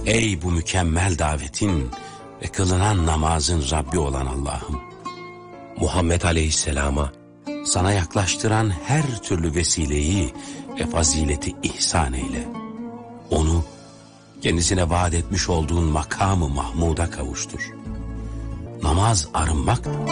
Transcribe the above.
Ey bu mükemmel davetin ve kılınan namazın Rabbi olan Allah'ım! Muhammed Aleyhisselam'a Sana yaklaştıran her türlü vesileyi ve fazileti ihsan eyle. Onu kendisine vaat etmiş olduğun makamı Mahmud'a kavuştur. Namaz arınmak